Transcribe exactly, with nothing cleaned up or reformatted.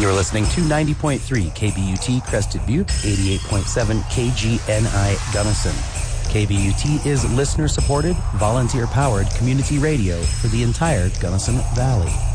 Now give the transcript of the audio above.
You're listening to ninety point three K B U T Crested Butte, eighty-eight point seven K G N I Gunnison. K B U T is listener-supported, volunteer-powered community radio for the entire Gunnison Valley.